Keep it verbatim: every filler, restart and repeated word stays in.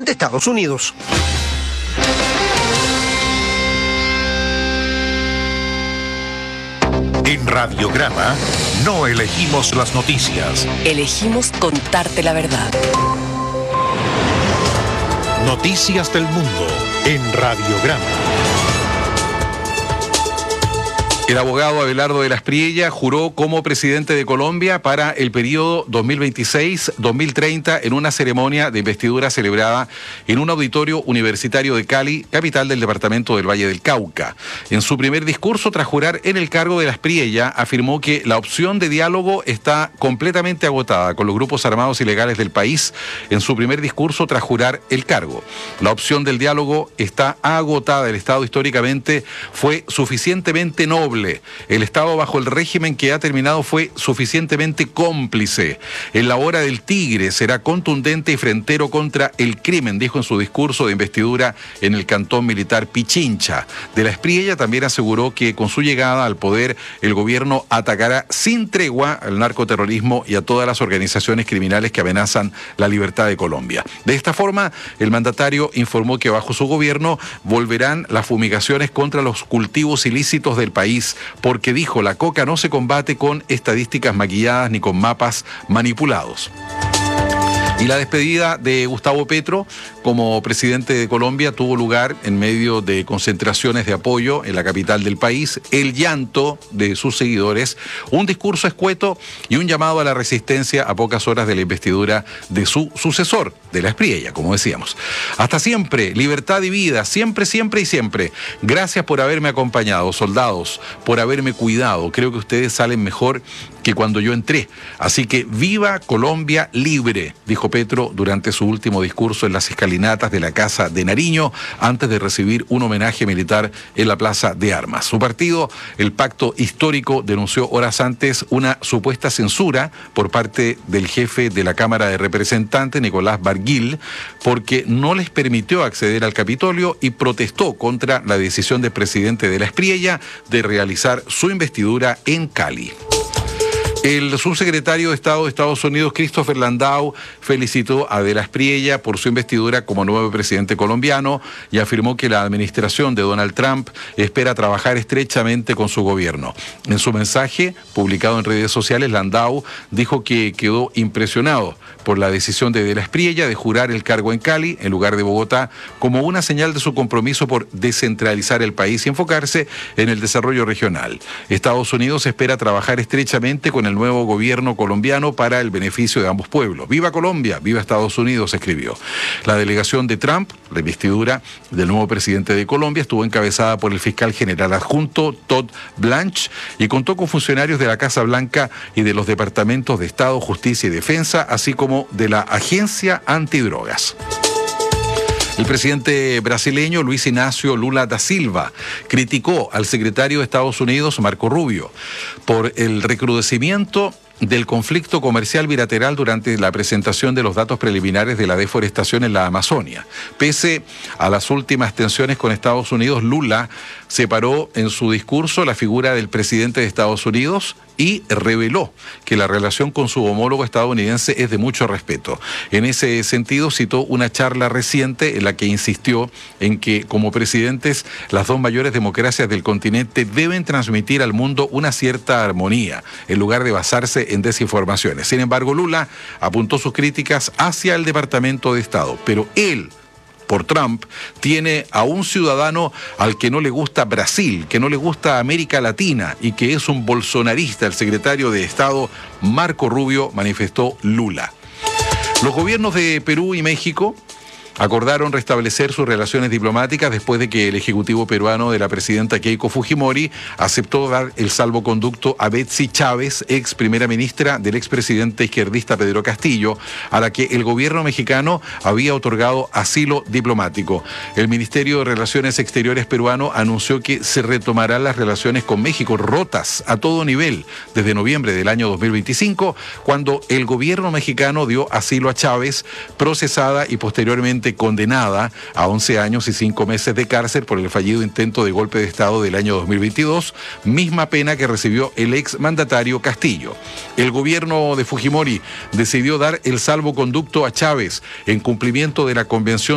de Estados Unidos. En Radiograma no elegimos las noticias. Elegimos contarte la verdad. Noticias del mundo en Radiograma. El abogado Abelardo de las Priella juró como presidente de Colombia para el periodo dos mil veintiséis a dos mil treinta en una ceremonia de investidura celebrada en un auditorio universitario de Cali, capital del departamento del Valle del Cauca. En su primer discurso tras jurar en el cargo de las Priella, afirmó que la opción de diálogo está completamente agotada con los grupos armados ilegales del país. En su primer discurso tras jurar el cargo, la opción del diálogo está agotada. El Estado históricamente fue suficientemente noble. El Estado bajo el régimen que ha terminado fue suficientemente cómplice. En la hora del tigre será contundente y frentero contra el crimen, dijo en su discurso de investidura en el cantón militar Pichincha. De la Priella también aseguró que con su llegada al poder el gobierno atacará sin tregua al narcoterrorismo y a todas las organizaciones criminales que amenazan la libertad de Colombia. De esta forma, el mandatario informó que bajo su gobierno volverán las fumigaciones contra los cultivos ilícitos del país, porque dijo, la coca no se combate con estadísticas maquilladas ni con mapas manipulados. Y la despedida de Gustavo Petro como presidente de Colombia tuvo lugar en medio de concentraciones de apoyo en la capital del país, el llanto de sus seguidores, un discurso escueto y un llamado a la resistencia a pocas horas de la investidura de su sucesor, de la Priella, como decíamos. Hasta siempre, libertad y vida, siempre, siempre y siempre. Gracias por haberme acompañado, soldados, por haberme cuidado. Creo que ustedes salen mejor que cuando yo entré. Así que viva Colombia libre, dijo Petro durante su último discurso en las escalinatas de la Casa de Nariño, antes de recibir un homenaje militar en la Plaza de Armas. Su partido, el Pacto Histórico, denunció horas antes una supuesta censura por parte del jefe de la Cámara de Representantes, Nicolás Barguil, porque no les permitió acceder al Capitolio y protestó contra la decisión del presidente de la Priella de realizar su investidura en Cali. El subsecretario de Estado de Estados Unidos, Christopher Landau, felicitó a De las Priella por su investidura como nuevo presidente colombiano y afirmó que la administración de Donald Trump espera trabajar estrechamente con su gobierno. En su mensaje, publicado en redes sociales, Landau dijo que quedó impresionado por la decisión de De las Priella de jurar el cargo en Cali, en lugar de Bogotá, como una señal de su compromiso por descentralizar el país y enfocarse en el desarrollo regional. Estados Unidos espera trabajar estrechamente con el nuevo gobierno colombiano para el beneficio de ambos pueblos. ¡Viva Colombia! ¡Viva Estados Unidos!, escribió. La delegación de Trump, la investidura del nuevo presidente de Colombia, estuvo encabezada por el fiscal general adjunto Todd Blanche y contó con funcionarios de la Casa Blanca y de los departamentos de Estado, Justicia y Defensa, así como de la Agencia Antidrogas. El presidente brasileño Luis Inácio Lula da Silva criticó al secretario de Estados Unidos, Marco Rubio, por el recrudecimiento del conflicto comercial bilateral durante la presentación de los datos preliminares de la deforestación en la Amazonia. Pese a las últimas tensiones con Estados Unidos, Lula separó en su discurso la figura del presidente de Estados Unidos y reveló que la relación con su homólogo estadounidense es de mucho respeto. En ese sentido, citó una charla reciente en la que insistió en que, como presidentes, las dos mayores democracias del continente deben transmitir al mundo una cierta armonía, en lugar de basarse en desinformaciones. Sin embargo, Lula apuntó sus críticas hacia el Departamento de Estado, pero él, por Trump, tiene a un ciudadano al que no le gusta Brasil, que no le gusta América Latina y que es un bolsonarista. El secretario de Estado, Marco Rubio, manifestó Lula. Los gobiernos de Perú y México acordaron restablecer sus relaciones diplomáticas después de que el ejecutivo peruano de la presidenta Keiko Fujimori aceptó dar el salvoconducto a Betsy Chávez, ex primera ministra del expresidente izquierdista Pedro Castillo, a la que el gobierno mexicano había otorgado asilo diplomático. El Ministerio de Relaciones Exteriores peruano anunció que se retomarán las relaciones con México, rotas a todo nivel desde noviembre del año dos mil veinticinco, cuando el gobierno mexicano dio asilo a Chávez, procesada y posteriormente condenada a once años y cinco meses de cárcel por el fallido intento de golpe de Estado del año dos mil veintidós, misma pena que recibió el ex mandatario Castillo. El gobierno de Fujimori decidió dar el salvoconducto a Chávez en cumplimiento de la Convención